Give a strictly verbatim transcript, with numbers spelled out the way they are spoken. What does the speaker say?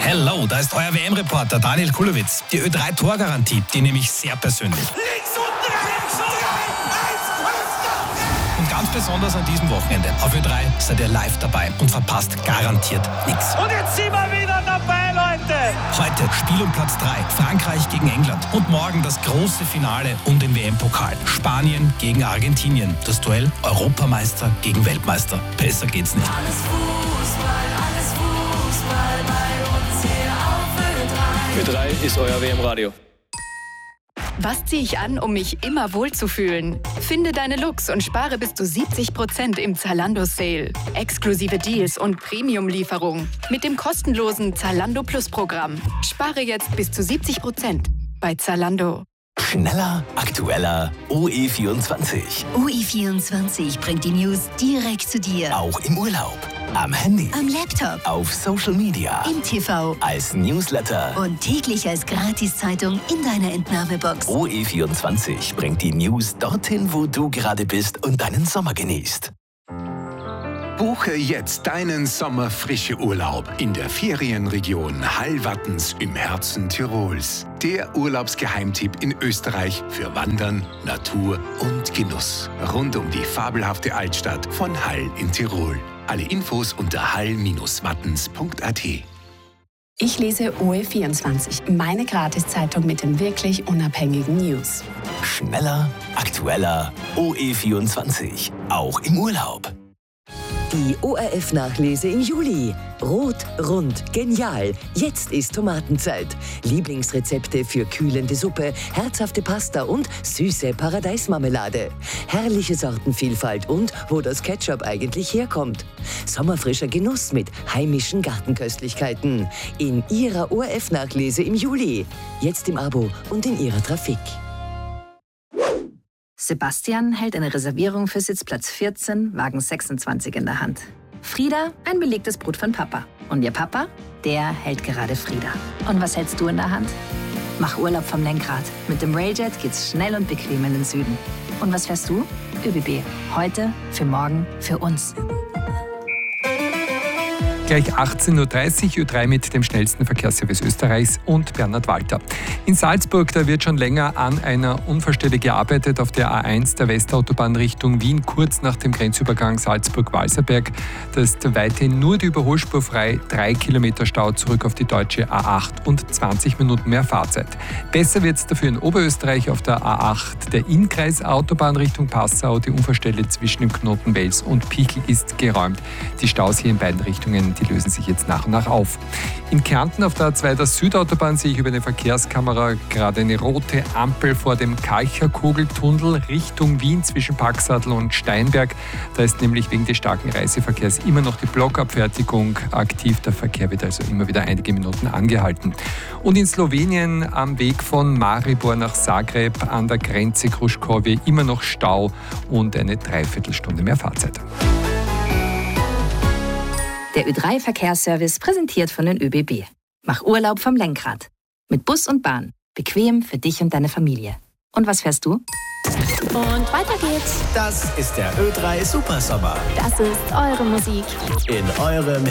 Hello, da ist euer W M-Reporter Daniel Kulowitz. Die Ö drei Torgarantie, die nehme ich sehr persönlich. Links und rein, links und rein, eins, Und ganz besonders an diesem Wochenende. Auf Ö drei seid ihr live dabei und verpasst garantiert nichts. Und jetzt sind wir wieder dabei, Leute! Heute Spiel um Platz drei, Frankreich gegen England. Und morgen das große Finale um den W M-Pokal. Spanien gegen Argentinien. Das Duell Europameister gegen Weltmeister. Besser geht's nicht. Alles Fußball, alles Fußball bei uns hier auf Ö drei. Ö drei ist euer W M-Radio. Was ziehe ich an, um mich immer wohlzufühlen? Finde deine Looks und spare bis zu siebzig Prozent im Zalando-Sale. Exklusive Deals und Premium-Lieferung mit dem kostenlosen Zalando Plus-Programm. Spare jetzt bis zu siebzig Prozent bei Zalando. Schneller, aktueller, O E vierundzwanzig. O E vierundzwanzig bringt die News direkt zu dir. Auch im Urlaub, am Handy, Am Laptop, auf Social Media, im T V als Newsletter. und täglich als Gratiszeitung in deiner Entnahmebox. O E vierundzwanzig bringt die News dorthin, wo du gerade bist und deinen Sommer genießt. Buche jetzt deinen Sommerfrische-Urlaub in der Ferienregion Hallwattens im Herzen Tirols. Der Urlaubsgeheimtipp in Österreich für Wandern, Natur und Genuss. Rund um die fabelhafte Altstadt von Hall in Tirol. Alle Infos unter hall Bindestrich wattens Punkt a t. Ich lese O E vierundzwanzig, meine Gratiszeitung mit den wirklich unabhängigen News. Schneller, aktueller, O E vierundzwanzig. Auch im Urlaub. Die O R F-Nachlese im Juli. Rot, rund, genial. Jetzt ist Tomatenzeit. Lieblingsrezepte für kühlende Suppe, herzhafte Pasta und süße Paradeismarmelade. Herrliche Sortenvielfalt und wo das Ketchup eigentlich herkommt. Sommerfrischer Genuss mit heimischen Gartenköstlichkeiten. In Ihrer O R F-Nachlese im Juli. Jetzt im Abo und in Ihrer Trafik. Sebastian hält eine Reservierung für Sitzplatz vierzehn, Wagen sechsundzwanzig in der Hand. Frieda, ein belegtes Brot von Papa. Und ihr Papa, der hält gerade Frieda. Und was hältst du in der Hand? Mach Urlaub vom Lenkrad. Mit dem Railjet geht's schnell und bequem in den Süden. Und was fährst du? ÖBB. Heute, für morgen, für uns. Gleich achtzehn Uhr dreißig, Ö drei mit dem schnellsten Verkehrsservice Österreichs und Bernhard Walter. In Salzburg, da wird schon länger an einer Unfallstelle gearbeitet auf der A eins der Westautobahn Richtung Wien, kurz nach dem Grenzübergang Salzburg-Walserberg. Da ist weiterhin nur die Überholspur frei, drei Kilometer Stau zurück auf die deutsche A acht und zwanzig Minuten mehr Fahrzeit. Besser wird es dafür in Oberösterreich auf der A acht der Innkreisautobahn Richtung Passau. Die Unfallstelle zwischen dem Knoten Wels und Pichel ist geräumt. Die Staus hier in beiden Richtungen, die lösen sich jetzt nach und nach auf. In Kärnten auf der A zwei der Südautobahn sehe ich über eine Verkehrskamera gerade eine rote Ampel vor dem Kalcherkogeltunnel Richtung Wien zwischen Paxadl und Steinberg. Da ist nämlich wegen des starken Reiseverkehrs immer noch die Blockabfertigung aktiv. Der Verkehr wird also immer wieder einige Minuten angehalten. Und in Slowenien am Weg von Maribor nach Zagreb an der Grenze Kruškowy immer noch Stau und eine Dreiviertelstunde mehr Fahrzeit. Der Ö drei Verkehrsservice präsentiert von den ÖBB. Mach Urlaub vom Lenkrad. Mit Bus und Bahn. Bequem für dich und deine Familie. Und was fährst du? Und weiter geht's. Das ist der Ö drei Supersommer. Das ist eure Musik. In eurem